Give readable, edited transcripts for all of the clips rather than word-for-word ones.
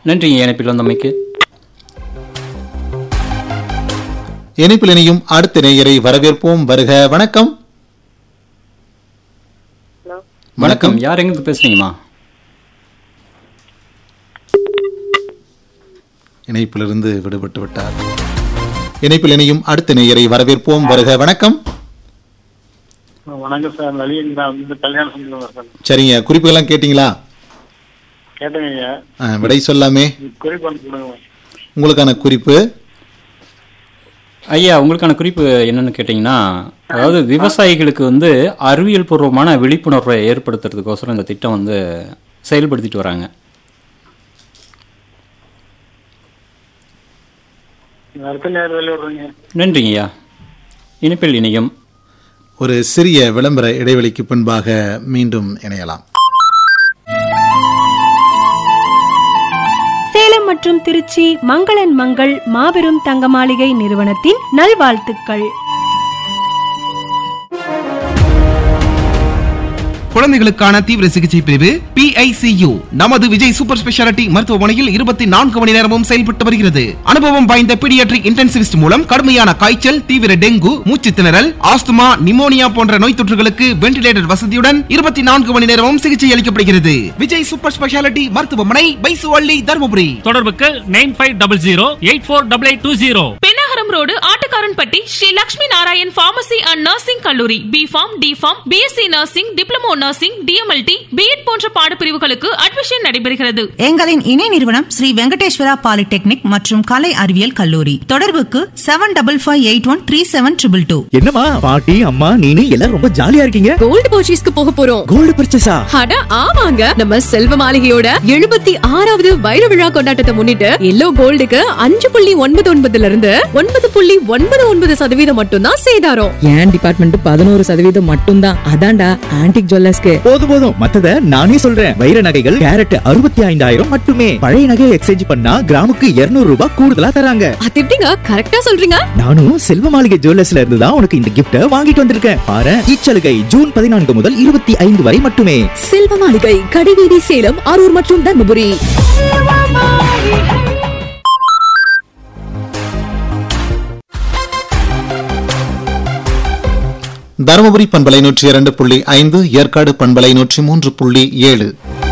நன்றிங்க இணைப்பில் வந்தமைக்கு. இணைப்பில் இணையும் அடுத்த நேயரை வரவேற்போம். வருக. வணக்கம். வணக்கம். யார் எங்கிருந்து பேசுறீங்கம்மா? இணைப்பிலிருந்து விடுபட்டு விட்டார். இணைப்பில் இணையும் அடுத்த நேயரை வரவேற்போம். வருக. வணக்கம். வணக்கம் சார். கல்யாணம். சரிங்க, குறிப்புகள்லாம் கேட்டீங்களா? கேட்டேங்க. விடை சொல்லாமே. உங்களுக்கான குறிப்பு ஐயா, உங்களுக்கான குறிப்பு என்னன்னு கேட்டீங்கன்னா, அதாவது விவசாயிகளுக்கு வந்து அறிவியல் பூர்வமான விழிப்புணர்வை ஏற்படுத்துறதுக்கோசரம் இந்த திட்டம் வந்து செயல்படுத்திட்டு வராங்க. நன்றிங்க ஐயா. இணைப்பில் இணையும் ஒரு சிறிய விளம்பர இடைவெளிக்கு பின்பாக மீண்டும் இணையலாம். சேலம் மற்றும் திருச்சி மங்களன் மங்கள் மாபெரும் தங்க மாளிகை நிறுவனத்தின் நல்வாழ்த்துக்கள். குழந்தைகளுக்கான தீவிர சிகிச்சை பிரிவு PICU நமது விஜய் சூப்பர் ஸ்பெஷாலிட்டி மருத்துவமனையில் 24 மணி நேரமும் செயல்பட்டு வருகிறது. அனுபவம் வாய்ந்த பீடியாட்ரிக் இன்டென்சிவிஸ்ட் மூலம் கடுமையான காய்ச்சல், தீவிர டெங்கு, மூச்சு திணறல், ஆஸ்துமா, நிமோனியா போன்ற நோய் தொற்றுகளுக்கு வென்டிலேட்டர் வசதியுடன் 24 மணி நேரமும் சிகிச்சை அளிக்கப்படுகிறது. விஜய் சூப்பர் ஸ்பெஷாலிட்டி மருத்துவமனை, பைசுவள்ளி, தருமபுரி. தொடர்புக்கு 9500848820. Pennagaram road, Attukaranpatti, Sri Lakshmi Narayan pharmacy and nursing கல்லூரி. B.Pharm, D.Pharm, BSc nursing, diploma nursing, DMLT, B.Ed போன்ற பாடப்பிரிவுகளுக்கு அட்மிஷன் நடைபெறுகிறது. எங்களின் இணை நிறுவனம் ஸ்ரீ வெங்கடேஸ்வரா பாலிடெக்னிக் மற்றும் கலை அறிவியல் கல்லூரி. தொடர்புக்கு 7558137222. என்னமா பாட்டி, அம்மா, நீனு எல்லாரும் ரொம்ப ஜாலியா இருக்கீங்க. கோல்டு பர்ச்சேஸ்க்கு போக போறோம். கோல்டு பர்ச்சேஸா? அட ஆமாங்க, நம்ம செல்வ மாளிகையோட 76வது வைர விழா கொண்டாட்டத்தை முன்னிட்டு எல்லோ கோல்டுக்கு 5.99 இருந்து 9.99% மட்டும் தான் சேதாரம். என் டிபார்ட்மெண்ட் 11% மட்டும் தான். அதான்டா ஆன்டிக் ஜுவல்லர்ஸ்க்கு. போதும் மத்தத நானே சொல்றேன். வைர நகைகள் கேரட் 65,000 மட்டுமே. பழைய நகையை எக்ஸ்சேஞ்ச் பண்ணா கிராமுக்கு 200 ரூபாய் கூடுதலா தராங்க. அது எப்படிங்க கரெக்டா சொல்றீங்க? நானும் செல்வ மாளிகை ஜுவல்லர்ஸ்ல இருந்து தான் உனக்கு இந்த கிஃப்ட் வாங்கிட்டு வந்திருக்கேன். பாரு, இச்சலுகை ஜூன் 14 முதல் 25 வரை மட்டுமே. செல்வ மாளிகை, கடைவீதி, சேலம், அரூர் மற்றும் தர்மபுரி. தருமபுரி பண்பலை 102.5, ஏற்காடு பண்பலை 103.7.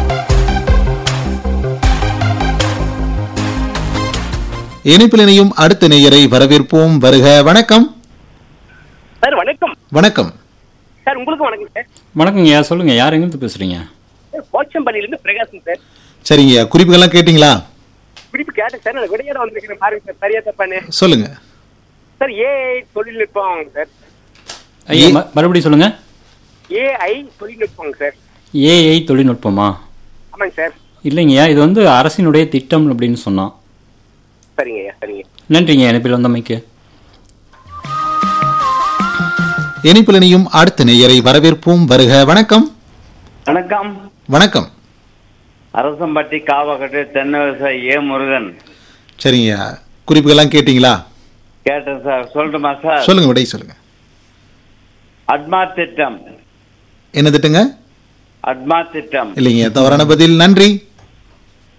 இணைப்பில் இணையும் அடுத்த நேயரை வரவேற்போம். வருக. வணக்கம் சார். வணக்கம். வணக்கம் சார். உங்களுக்கு வணக்கம் சார். வணக்கங்க. சொல்லுங்க, யார் எங்கிருந்து பேசுறீங்க? போச்சம்பள்ளியிலிருந்து பிரகாசம் சார். சரிங்க, குறிப்புகள்லாம் கேட்டீங்களா? குறிப்பு கேட்டேன் சார். நான் விடையோட வந்திருக்கிறேன் பாருங்க சார். சரியா தப்பானே சொல்லுங்க சார். AI தொழில்நுட்பம் சார். ஐயா, மறுபடியும் சொல்லுங்க. AI தொழில்நுட்பம் சார். AI தொழில்நுட்பமா? ஆமாங்க சார். இல்லைங்கய்யா, இது வந்து அரசினுடைய திட்டம் அப்படின்னு சொன்னோம். சரிங்க. சரிங்க. நன்றிங்க இணைப்பில் வந்தமைக்கு. இணைப்பில் இணையும் அடுத்த நேயரை வரவேற்போம். வருக. வணக்கம். வணக்கம். வணக்கம். அரசம்பட்டி காவகட்டு தென்னை விவசாயி ஏ முருகன். சரிங்க, குறிப்புகள்லாம் கேட்டீங்களா? கேட்டேன் சார். சொல்லட்டுமா சார்? சொல்லுங்க, விடை சொல்லுங்க. அட்மா திட்டம். என்ன திட்டங்க? அட்மா திட்டம். இல்லைங்க, தவறான பதில். நன்றி.